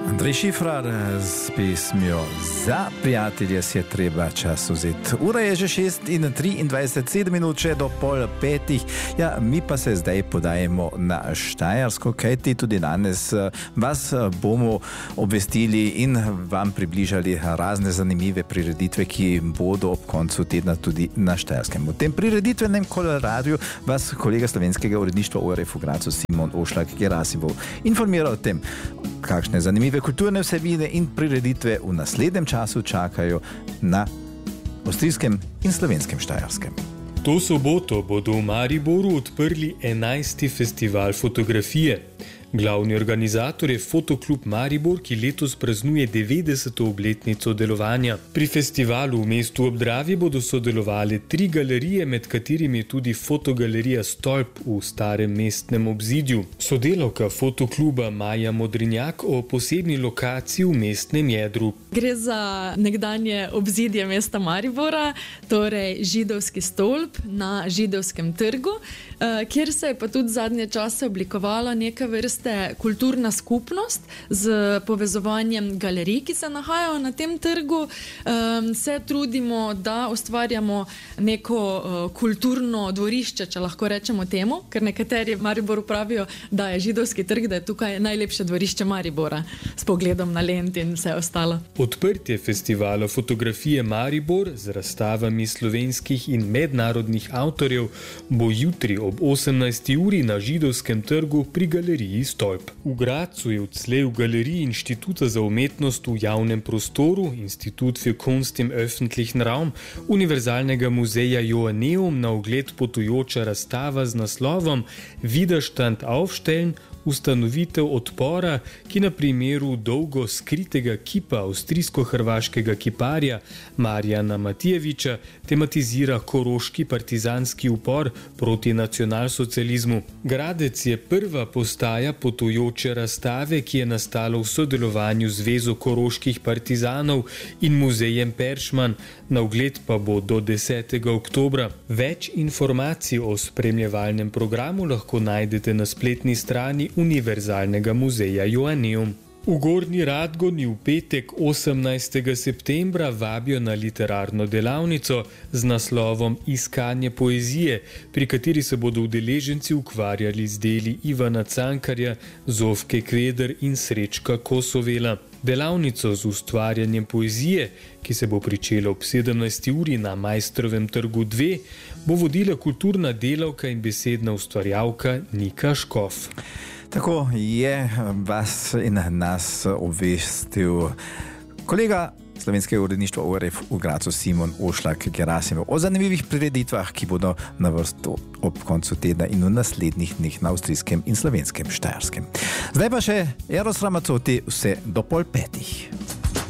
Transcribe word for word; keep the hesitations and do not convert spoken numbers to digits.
Andrej Šifrar z pesmijo Za prijatelje si je treba čas vzeti. Ura je že šest in triindvajset, sedem minut še do pol petih. Ja, mi pa se zdaj podajemo na Štajersko, kajti tudi danes vas bomo obvestili in vam približali razne zanimive prireditve, ki bodo ob koncu tedna tudi na Štajerskem. V tem prireditvenem koloradju vas kolega slovenskega uredništva O R F v Gracu Simon Ošlak-Gerasimov informira o tem, kakšne zanimive kulturne vsebine in prireditve v naslednjem času čakajo na avstrijskem in slovenskem Štajerskem. To soboto bodo v Mariboru odprli enajsti festival fotografije. Glavni organizator je Fotoklub Maribor, ki letos praznuje devetdeseto obletnico delovanja. Pri festivalu v mestu ob Dravi bodo sodelovali tri galerije, med katerimi je tudi fotogalerija Stolp v starem mestnem obzidju. Sodelavka Fotokluba Maja Modrinjak o posebni lokaciji v mestnem jedru. Gre za nekdanje obzidje mesta Maribora, torej Židovski stolp na Židovskem trgu, kjer se je pa tudi zadnje čase oblikovala neka vrsta kulturna skupnost z povezovanjem galerij, ki se nahajajo na tem trgu. Um, se trudimo, da ustvarjamo neko uh, kulturno dvorišče, če lahko rečemo temu, ker nekateri v Mariboru pravijo, da je Židovski trg, da je tukaj najlepše dvorišče Maribora s pogledom na Lent in vse ostalo. Odprtje festivala fotografije Maribor z razstavami slovenskih in mednarodnih avtorjev bo jutri ob osemnajsti uri na Židovskem trgu pri galeriji Stolp. V Gracu je odslej v galeriji Inštituta za umetnost v javnem prostoru, Institut für Kunst im öffentlichen Raum, Univerzalnega muzeja Joanneum na ogled potujoča razstava z naslovom Widerstand aufstellen, ustanovitev odpora, ki na primeru dolgo skritega kipa avstrijsko-hrvaškega kiparja Marjana Matijeviča tematizira koroški partizanski upor proti nacionalsocializmu. Gradec je prva postaja potujoče razstave, ki je nastala v sodelovanju z Zvezo koroških partizanov in muzejem Peršman, na ogled pa bo do desetega oktobra. Več informacij o spremljevalnem programu lahko najdete na spletni strani Univerzalnega muzeja Joanneum. V Gornji Radgoni v petek osemnajstega septembra vabijo na literarno delavnico z naslovom Iskanje poezije, pri kateri se bodo udeleženci ukvarjali z deli Ivana Cankarja, Zofke Kveder in Srečka Kosovela. Delavnico z ustvarjanjem poezije, ki se bo pričela ob sedemnajsti uri na Maistrovem trgu dve, bo vodila kulturna delavka in besedna ustvarjalka Nika Škof. Tako je vas in nas obvestil kolega slovenskega uredništva O R F v Gracu Simon Ošlak-Gerasimov o zanimivih prireditvah, ki bodo na vrsto ob koncu tedna in v naslednjih dneh na avstrijskem in slovenskem Štajerskem. Zdaj pa še Eros Ramazzotti, vse do pol petih.